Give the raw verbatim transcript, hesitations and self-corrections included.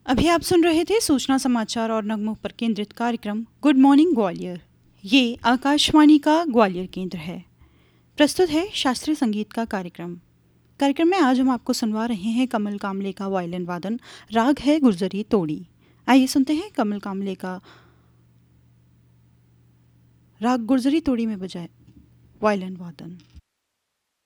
अभी आप सुन रहे थे सूचना समाचार और नगमों पर केंद्रित कार्यक्रम गुड मॉर्निंग ग्वालियर। ये आकाशवाणी का ग्वालियर केंद्र है। प्रस्तुत है शास्त्रीय संगीत का कार्यक्रम। कार्यक्रम में आज हम आपको सुनवा रहे हैं कमल कामले का वायलिन वादन। राग है गुर्जरी तोड़ी। आइए सुनते हैं कमल कामले का राग गुर्जरी तोड़ी में बजाए वायलिन वादन।